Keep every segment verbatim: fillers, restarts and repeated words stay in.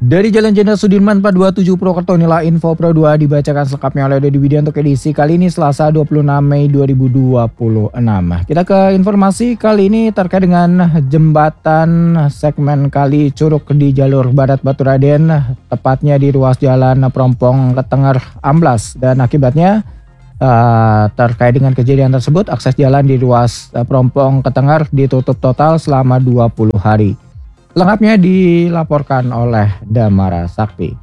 Dari Jalan Jenderal Sudirman empat dua tujuh Purwokerto, inilah info Pro dua dibacakan selengkapnya oleh Dodi Widya untuk edisi kali ini Selasa dua puluh enam Mei dua ribu dua puluh enam. Kita ke informasi kali ini terkait dengan jembatan segmen Kali Curug di jalur Barat Baturaden, tepatnya di ruas jalan Prompong Ketenger amblas, dan akibatnya uh, terkait dengan kejadian tersebut akses jalan di ruas uh, Prompong Ketenger ditutup total selama dua puluh hari. Lengkapnya dilaporkan oleh Damara Sakti.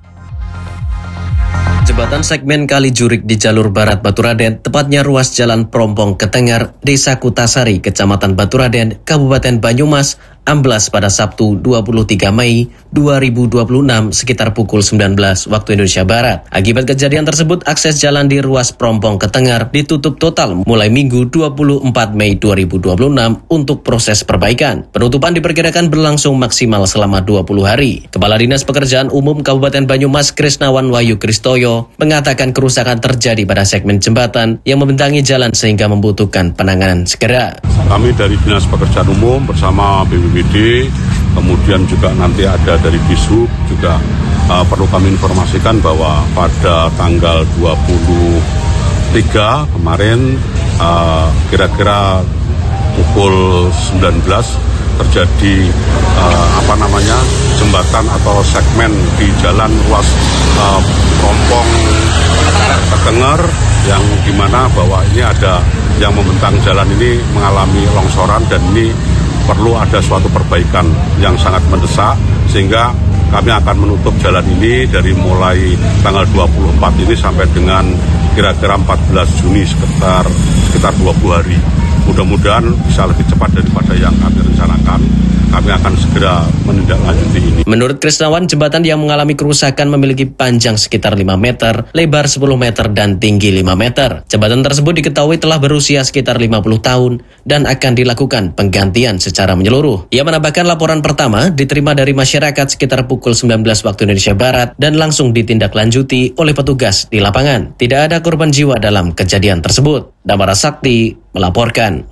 Jembatan segmen Kali Jurik di jalur Barat Baturaden, tepatnya ruas jalan Prompong Ketenger, Desa Kutasari, Kecamatan Baturaden, Kabupaten Banyumas, amblas pada Sabtu dua puluh tiga Mei dua ribu dua puluh enam sekitar pukul sembilan belas waktu Indonesia Barat. Akibat kejadian tersebut, akses jalan di ruas Prompong Ketenger ditutup total mulai Minggu dua puluh empat Mei dua ribu dua puluh enam untuk proses perbaikan. Penutupan diperkirakan berlangsung maksimal selama dua puluh hari. Kepala Dinas Pekerjaan Umum Kabupaten Banyumas Krisnawan Wahyu Kristoyo mengatakan kerusakan terjadi pada segmen jembatan yang membentangi jalan sehingga membutuhkan penanganan segera. Kami dari Dinas Pekerjaan Umum bersama B P B D, kemudian juga nanti ada dari Dishub juga uh, perlu kami informasikan bahwa pada tanggal dua puluh tiga kemarin uh, kira-kira pukul sembilan belas terjadi uh, apa namanya jembatan atau segmen di jalan ruas uh, Prompong Ketenger yang dimana bahwa ini ada yang membentang jalan ini mengalami longsoran, dan ini perlu ada suatu perbaikan yang sangat mendesak, sehingga kami akan menutup jalan ini dari mulai tanggal dua puluh empat ini sampai dengan kira-kira empat belas Juni sekitar sekitar dua puluh hari. Mudah-mudahan bisa lebih cepat daripada yang kami rencanakan. Kami akan segera menindaklanjuti ini. Menurut Krisnawan, jembatan yang mengalami kerusakan memiliki panjang sekitar lima meter, lebar sepuluh meter, dan tinggi lima meter. Jembatan tersebut diketahui telah berusia sekitar lima puluh tahun dan akan dilakukan penggantian secara menyeluruh. Ia menambahkan laporan pertama diterima dari masyarakat sekitar pukul sembilan belas waktu Indonesia Barat dan langsung ditindaklanjuti oleh petugas di lapangan. Tidak ada korban jiwa dalam kejadian tersebut. Damara Sakti melaporkan.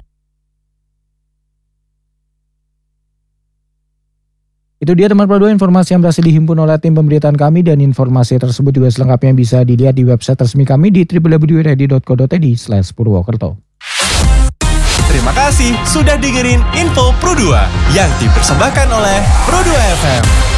Itu dia teman Pro dua informasi yang berhasil dihimpun oleh tim pemberitaan kami, dan informasi tersebut juga selengkapnya bisa dilihat di website resmi kami di w w w titik ready titik co titik i d slash purwokerto. Terima kasih sudah dengerin Info Pro dua yang dipersembahkan oleh Pro dua F M.